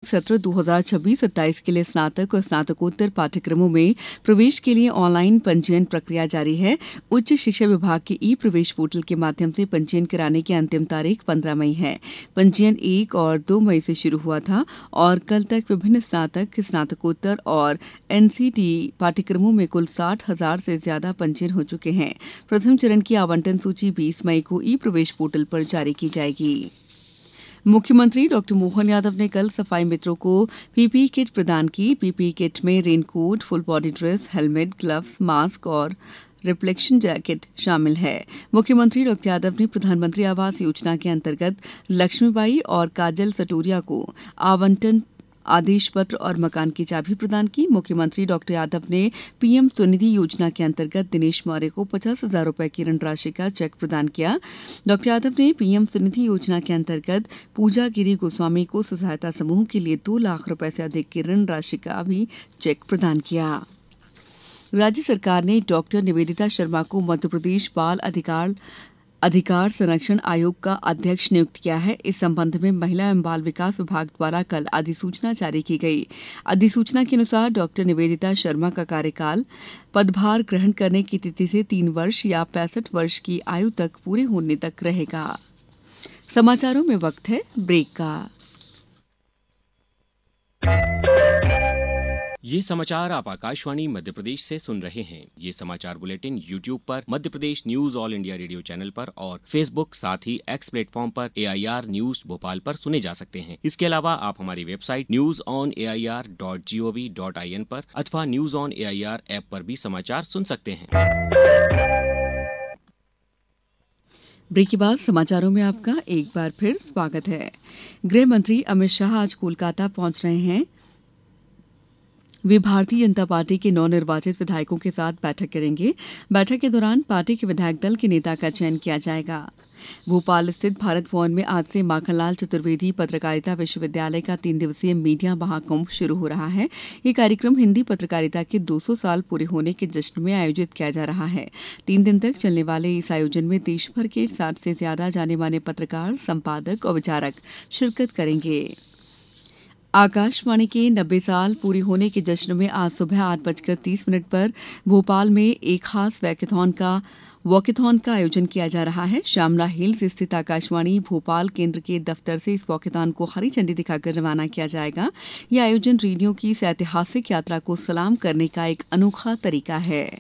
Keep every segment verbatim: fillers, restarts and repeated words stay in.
सत्र दो हज़ार छब्बीस सत्ताईस के लिए स्नातक और स्नातकोत्तर पाठ्यक्रमों में प्रवेश के लिए ऑनलाइन पंजीयन प्रक्रिया जारी है। उच्च शिक्षा विभाग के ई प्रवेश पोर्टल के माध्यम से पंजीयन कराने की अंतिम तारीख पंद्रह मई है। पंजीयन एक और दो मई से शुरू हुआ था और कल तक विभिन्न स्नातक, स्नातकोत्तर और एनसीटी पाठ्यक्रमों में कुल साठ हजार से ज्यादा पंजीयन हो चुके हैं। प्रथम चरण की आवंटन सूची बीस मई को ई प्रवेश पोर्टल पर जारी की जाएगी। मुख्यमंत्री डॉक्टर मोहन यादव ने कल सफाई मित्रों को पीपीई किट प्रदान की। पीपीई किट में raincoat, full body dress, helmet, gloves, mask और रिफ्लेक्शन जैकेट शामिल है। मुख्यमंत्री डॉक्टर यादव ने प्रधानमंत्री आवास योजना के अंतर्गत लक्ष्मीबाई और काजल सटोरिया को आवंटन आदेश पत्र और मकान की चाबी प्रदान की। मुख्यमंत्री डॉक्टर यादव ने पीएम स्वनिधि योजना के अंतर्गत दिनेश मौर्य को पचास हजार रुपए की ऋण राशि का चेक प्रदान किया। डॉक्टर यादव ने पीएम स्वनिधि योजना के अंतर्गत पूजा गिरी गोस्वामी को स्व सहायता समूह के लिए दो लाख रुपए से अधिक की ऋण राशि का भी चेक प्रदान किया। राज्य सरकार ने डॉक्टर निवेदिता शर्मा को मध्यप्रदेश बाल अधिकार अधिकार संरक्षण आयोग का अध्यक्ष नियुक्त किया है। इस संबंध में महिला एवं बाल विकास विभाग द्वारा कल अधिसूचना जारी की गई। अधिसूचना के अनुसार डॉक्टर निवेदिता शर्मा का कार्यकाल पदभार ग्रहण करने की तिथि से तीन वर्ष या पैंसठ वर्ष की आयु तक पूरे होने तक रहेगा। समाचारों में वक्त है ब्रेक का। ये समाचार आप आकाशवाणी मध्य प्रदेश से सुन रहे हैं। ये समाचार बुलेटिन यूट्यूब पर Madhya Pradesh news all India radio channel पर और फेसबुक साथ ही एक्स प्लेटफॉर्म पर एआईआर न्यूज भोपाल पर सुने जा सकते हैं। इसके अलावा आप हमारी website news on A I R dot G O V dot I N पर अथवा news on A I R app पर भी समाचार सुन सकते हैं। ब्रेक के बाद समाचारों में आपका एक बार फिर स्वागत है। गृह मंत्री अमित शाह आज कोलकाता पहुंच रहे हैं। वे भारतीय जनता पार्टी के नवनिर्वाचित विधायकों के साथ बैठक करेंगे। बैठक के दौरान पार्टी के विधायक दल के नेता का चयन किया जाएगा। भोपाल स्थित भारत भवन में आज से माखनलाल चतुर्वेदी पत्रकारिता विश्वविद्यालय का तीन दिवसीय मीडिया महाकुंभ शुरू हो रहा है। ये कार्यक्रम हिंदी पत्रकारिता के दो सौ साल पूरे होने के जश्न में आयोजित किया जा रहा है। तीन दिन तक चलने वाले इस आयोजन में देश भर के साठ से ज्यादा जाने माने पत्रकार, संपादक और विचारक शिरकत करेंगे। आकाशवाणी के नब्बे साल पूरी होने के जश्न में आज सुबह आठ बजकर तीस मिनट पर भोपाल में एक खास वैकेथॉन का वॉकेथॉन का आयोजन किया जा रहा है। श्यामला हिल्स स्थित आकाशवाणी भोपाल केंद्र के दफ्तर से इस वॉकेथॉन को हरी झंडी दिखाकर रवाना किया जाएगा। यह आयोजन रेडियो की इस ऐतिहासिक यात्रा को सलाम करने का एक अनोखा तरीका है।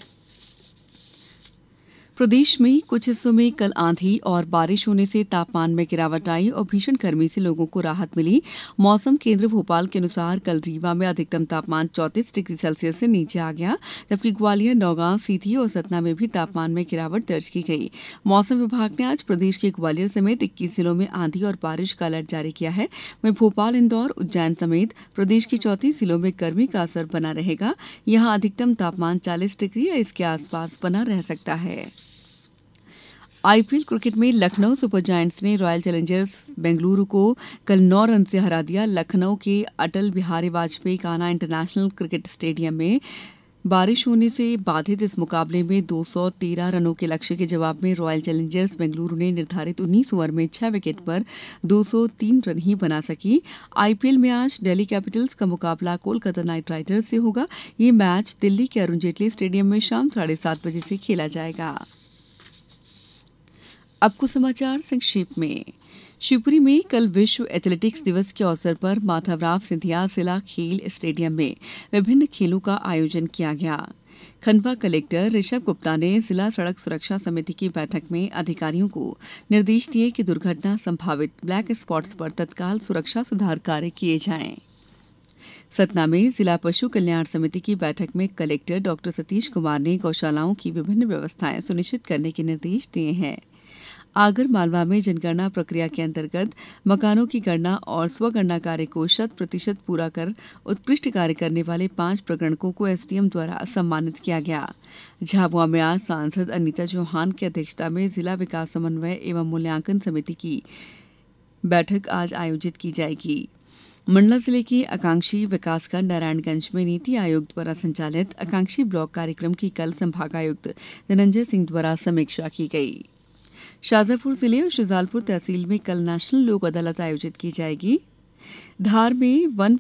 प्रदेश में कुछ हिस्सों में कल आंधी और बारिश होने से तापमान में गिरावट आई और भीषण गर्मी से लोगों को राहत मिली। मौसम केंद्र भोपाल के अनुसार कल रीवा में अधिकतम तापमान चौंतीस डिग्री सेल्सियस से नीचे आ गया, जबकि ग्वालियर, नौगांव, सीधी और सतना में भी तापमान में गिरावट दर्ज की गई। मौसम विभाग ने आज प्रदेश के ग्वालियर समेत इक्कीस जिलों में आंधी और बारिश का अलर्ट जारी किया है। वहीं भोपाल, इंदौर, उज्जैन समेत प्रदेश के चौंतीस जिलों में गर्मी का असर बना रहेगा। यहां अधिकतम तापमान चालीस डिग्री या इसके आसपास बना रह सकता है। आईपीएल क्रिकेट में लखनऊ सुपर जायंट्स ने रॉयल चैलेंजर्स बेंगलुरु को कल नौ रन से हरा दिया। लखनऊ के Atal Bihari Vajpayee Kanha international cricket stadium में बारिश होने से बाधित इस मुकाबले में दो सौ तेरह रनों के लक्ष्य के जवाब में रॉयल चैलेंजर्स बेंगलुरु ने निर्धारित उन्नीस ओवर में छह विकेट पर दो सौ तीन रन ही बना सकी। आईपीएल में आज दिल्ली कैपिटल्स का मुकाबला कोलकाता नाइट राइडर्स से होगा। ये मैच दिल्ली के अरुण जेटली स्टेडियम में शाम साढ़े सात बजे से खेला जाएगा। अब कुछ समाचार संक्षेप में। शिवपुरी में कल विश्व एथलेटिक्स दिवस के अवसर पर माधवराव सिंधिया जिला खेल स्टेडियम में विभिन्न खेलों का आयोजन किया गया। खंडवा कलेक्टर ऋषभ गुप्ता ने जिला सड़क सुरक्षा समिति की बैठक में अधिकारियों को निर्देश दिए कि दुर्घटना संभावित ब्लैक स्पॉट्स पर तत्काल सुरक्षा सुधार कार्य किए जाएं। सतना में जिला पशु कल्याण समिति की बैठक में कलेक्टर डॉक्टर सतीश कुमार ने गौशालाओं की विभिन्न व्यवस्थाएं सुनिश्चित करने के निर्देश दिए हैं। आगर मालवा में जनगणना प्रक्रिया के अंतर्गत मकानों की गणना और स्वगणना कार्य को शत प्रतिशत पूरा कर उत्कृष्ट कार्य करने वाले पांच प्रगणकों को एसडीएम द्वारा सम्मानित किया गया। झाबुआ में आज सांसद अनीता चौहान की अध्यक्षता में जिला विकास समन्वय एवं मूल्यांकन समिति की बैठक आज आयोजित की जाएगी। मंडला जिले के आकांक्षी विकासखंड नारायणगंज में नीति आयोग द्वारा संचालित आकांक्षी ब्लॉक कार्यक्रम की कल संभागायुक्त धनंजय सिंह द्वारा समीक्षा की गई। शाजापुर जिले और शुजालपुर तहसील में कल नेशनल लोक अदालत आयोजित की जाएगी। धार में वन